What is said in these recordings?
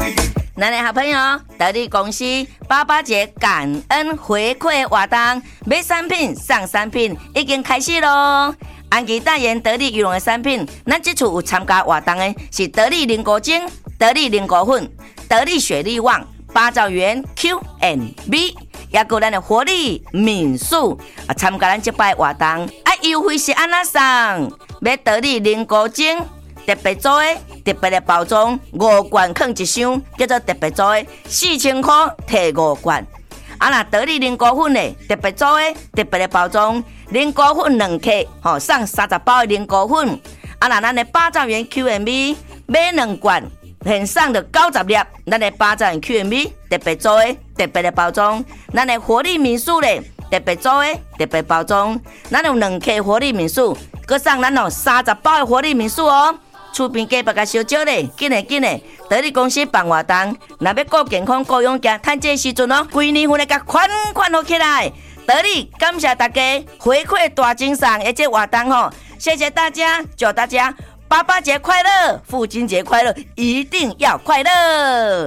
咱的好朋友，得力公司爸爸节感恩回馈活动，买产品送产品已经开始咯。安吉代言得力羽绒的产品，咱这次有参加活动的是得力凝固精、得力凝固粉、得力雪力旺、八兆元 Q&B， 也有咱的活力敏素参加咱这摆活动。优惠是安怎送？买得力凝固精。特别做的特别的包装，5罐放一箱，叫做特别做的，4000块摕5罐。那得力凝固粉的特别做的特别的包装，凝固粉2克，送30包的凝固粉。那咱的8兆元 Q&B 买2罐，现送的90粒，咱的8兆元 Q&B 特别做的特别的包装，咱的活力民宿的特别做的特别包装，咱有2克活力民宿，佮送咱30包的活力民宿哦。厝边隔壁甲烧酒咧，紧诶！得力公司办活动，若要顾健康、顾养家，趁这时阵哦，规年份来甲款好起来。得力感谢大家回馈大精送的这活动吼，谢谢大家，祝大家爸爸节快乐，父亲节快乐，一定要快乐。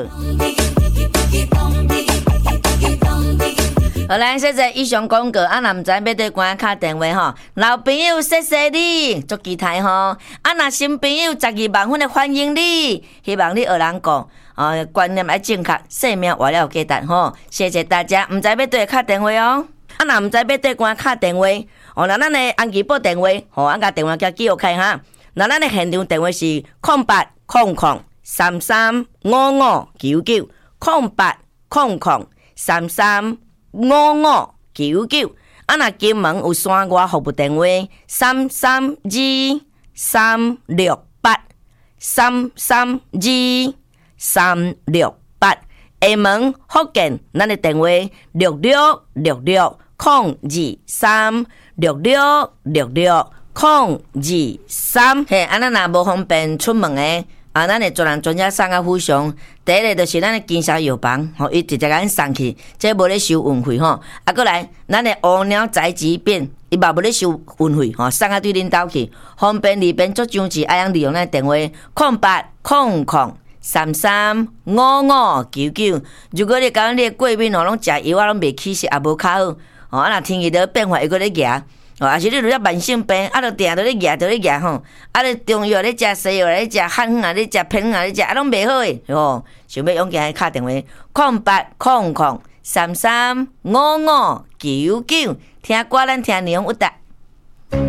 好啦，谢谢以上广告。若唔知要对官敲电话吼，老朋友谢谢你，足期待吼。若新朋友12万分的欢迎你，希望你学人讲，观念要正确，生命活了简单吼。谢谢大家，唔知要对敲电话哦。若唔知要对官敲电话，那咱的安吉报电话，甲电话叫记录开哈。那咱的现场电话是0800335599 0800335599。若金门有山外服务电话332-368 332-368。厦门福建咱的电话6666-023 6666-023。嘿，若无方便出门的。咱会做人专家送到府上，第一个就是咱的金沙药房，伊直接甲咱送去，这无咧收运费吼。过来，咱的乌鸟宅急便，伊嘛无咧收运费吼，送到对恁兜去，方便利便做张志，爱用利用咱电话0800335599。如果你讲你的过敏拢食药拢袂起势，也无较好，若天气都变化，又搁咧牙。也是你有只慢性病，就定在咧举吼，你中药咧食，西药咧食，汉方咧食，偏方咧食，拢袂好诶吼。想要用起来敲电话0800335599，听歌咱听内容有答。